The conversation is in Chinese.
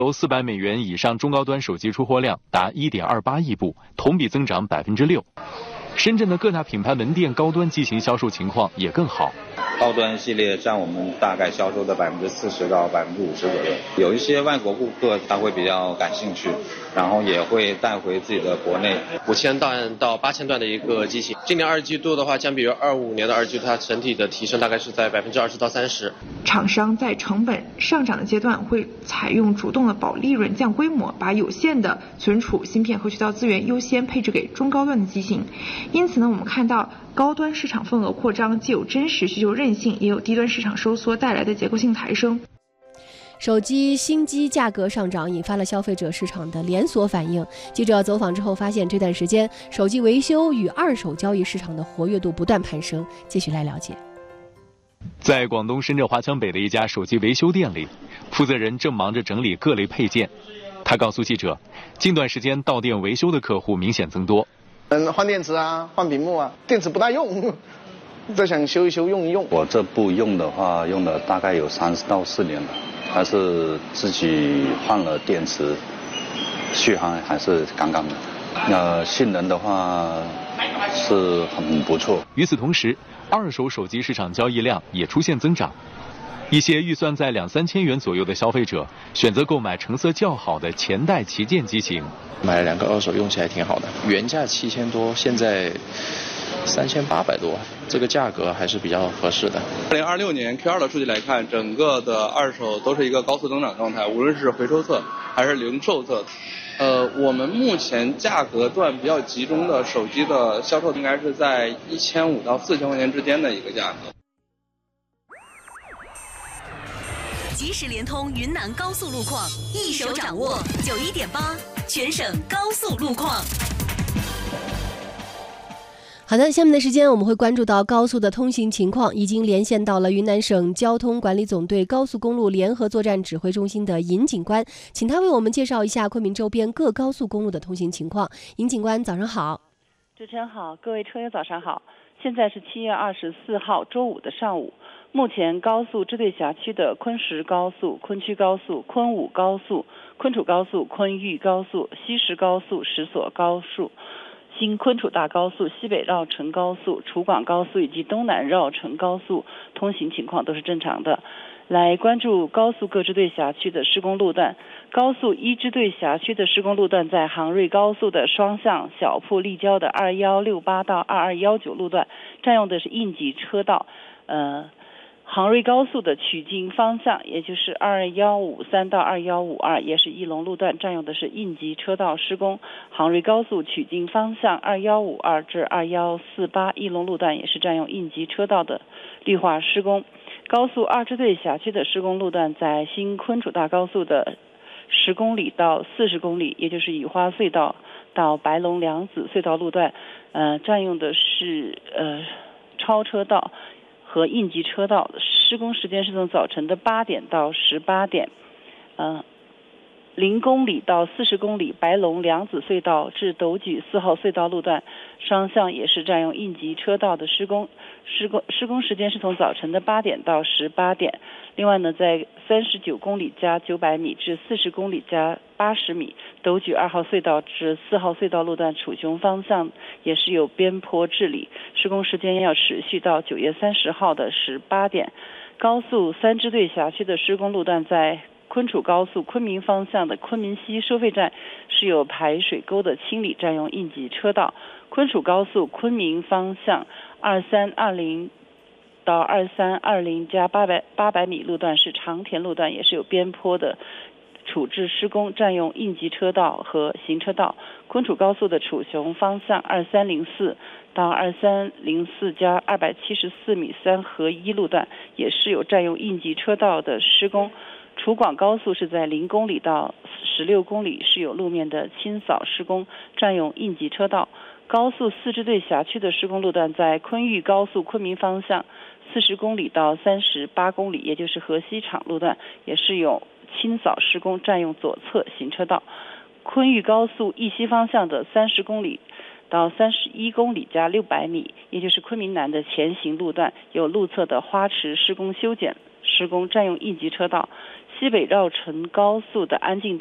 由$400以上中高端手机出货量达1.28亿部，同比增长6%。深圳的各大品牌门店高端机型销售情况也更好。 高端系列占我们大概销售的40%到50%左右，有一些外国顾客他会比较感兴趣，然后也会带回自己的国内。 5000段到8000段的一个机型，今年2季度的话，相比于25年的2季度，它整体的提升大概是在20%到30%。 厂商在成本上涨的阶段会采用主动的保利润、降规模，把有限的存储芯片和渠道资源优先配置给中高端的机型。因此呢，我们看到高端市场份额扩张，既有真实需求韧性，也有低端市场收缩带来的结构性抬升。 手机新机价格上涨引发了消费者市场的连锁反应。记者走访之后发现，这段时间手机维修与二手交易市场的活跃度不断攀升。继续来了解。 在广东深圳华强北的一家手机维修店里，负责人正忙着整理各类配件。他告诉记者，近段时间到店维修的客户明显增多。 换电池啊，换屏幕啊，电池不大用，再想修一修用一用。 我这部用的话，用了大概有3到4年了，还是自己换了电池，续航还是杠杠的。性能的话是很不错。 与此同时，二手手机市场交易量也出现增长。一些预算在2-3千元左右的消费者选择购买成色较好的前代旗舰机型。 买了2个二手用起来挺好的，原价7000多，现在3800多，这个价格还是比较合适的。 2026年 Q2 的数据来看，整个的二手都是一个高速增长状态，无论是回收侧还是零售侧。我们目前价格段比较集中的手机的销售应该是在1500到4000块钱之间的一个价格。 即时联通云南高速路况，一手掌握91.8全省高速路况。 好的，下面的时间我们会关注到高速的通行情况，已经连线到了云南省交通管理总队高速公路联合作战指挥中心的尹警官，请他为我们介绍一下昆明周边各高速公路的通行情况。尹警官，早上好。 主持人好，各位车友早上好。现在是7月24号周五的上午，目前高速支队辖区的昆石高速、昆曲高速、昆武高速、昆楚高速、昆玉高速、西石高速、石所高速、新昆楚大高速、西北绕城高速、楚广高速以及东南绕城高速通行情况都是正常的。来关注高速各支队辖区的施工路段。高速1支队辖区的施工路段在杭瑞高速的双向小铺立交的2168到2219路段，占用的是应急车道。杭瑞高速的曲靖方向，也就是2153到2152，也是翼龙路段，占用的是应急车道施工。杭瑞高速曲靖方向2152至2148翼龙路段也是占用应急车道的绿化施工。高速2支队辖区的施工路段在新昆楚大高速的10公里到40公里，也就是雨花隧道到白龙梁子隧道路段，占用的是超车道和应急车道，施工时间是从早晨的8点到18点。0公里到40公里白龙梁子隧道至斗举4号隧道路段，双向也是占用应急车道的施工时间是从早晨的8点到18点。另外呢，在39公里加900米至40公里加80米斗举2号隧道至4号隧道路段楚雄方向也是有边坡治理，施工时间要持续到9月30号的18点。高速3支队辖区的施工路段在昆楚高速昆明方向的昆明西收费站是有排水沟的清理，占用应急车道。昆楚高速昆明方向2320到2320加800米路段是长田路段，也是有边坡的处置施工，占用应急车道和行车道。昆楚高速的楚雄方向2304到2304加274米3合1路段也是有占用应急车道的施工。楚广高速是在0公里到16公里是有路面的清扫施工，占用应急车道。高速4支队辖区的施工路段在昆玉高速昆明方向40公里到38公里，也就是河西场路段也是有清扫施工，占用左侧行车道。昆玉高速义西方向的30公里到31公里加600米，也就是昆明南的前行路段有路侧的花池施工修剪施工，占用应急车道。 西北绕城高速的安定